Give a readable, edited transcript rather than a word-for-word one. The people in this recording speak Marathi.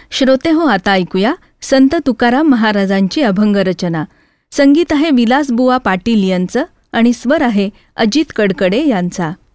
श्रोते हो, आता ऐकूया संत तुकाराम महाराजांची अभंग रचना. संगीत आहे विलासबुवा पाटील यांचं आणि स्वर आहे अजित कडकडे यांचा.